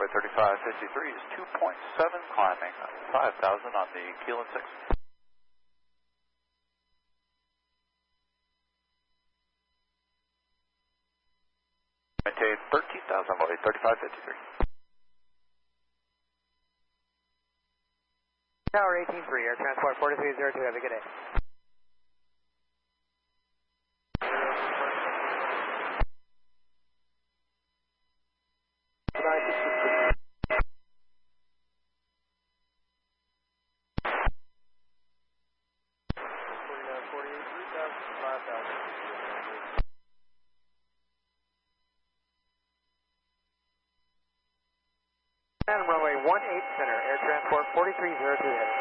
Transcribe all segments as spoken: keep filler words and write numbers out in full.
runway thirty-five fifty-three is two point seven climbing, five thousand on the Keelan six. Maintain thirteen thousand runway thirty-five fifty-three. Tower eighteen three, Air Transport forty-three zero two, have a good day. And runway one eight center, Air Transport forty-three zero two heading.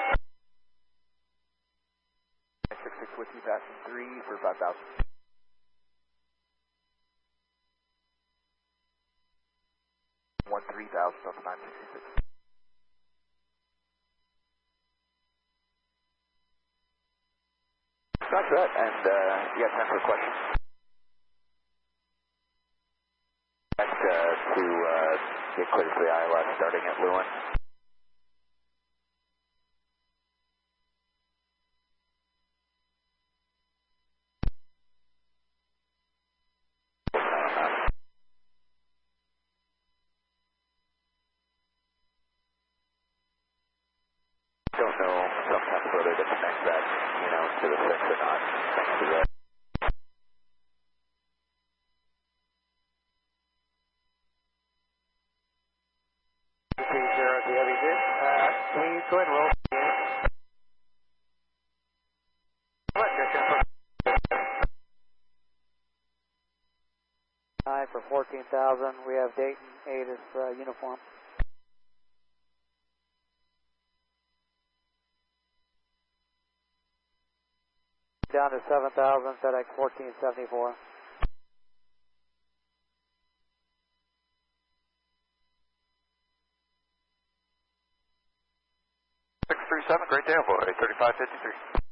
six six with you, passing three for five thousand. one three thousand on the nine sixty-six. Roger that, and uh, you got time for a question? Back uh, to uh, get clear for the I L S starting at Lewin. Don't know sometimes whether to connect that, you know, to the six or not. Thanks to that. three zero two, heavy good. Uh, please go ahead and roll. Nine for fourteen thousand. We have Dayton eight as uh, uniform. Down to seven thousand, FedEx fourteen seventy-four. six three seven, great day, boy, thirty-five fifty-three.